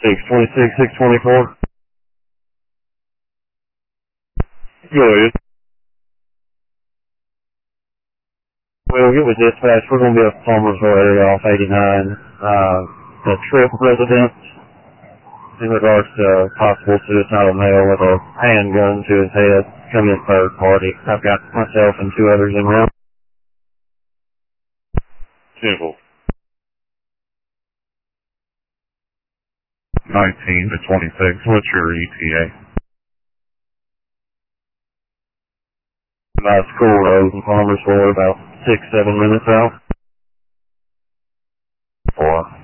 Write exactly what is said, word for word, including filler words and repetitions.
six twenty-six, six twenty-four. Go ahead. Well, get with dispatch. We're going to be up Palmersville area off eighty-nine. Uh, the Tripp resident, in regards to possible suicidal male with a handgun to his head, coming in third party. I've got myself and two others in round. Simple. nineteen to twenty-six, what's your E T A? About School Road in Palmersville, about six, seven minutes out. Four.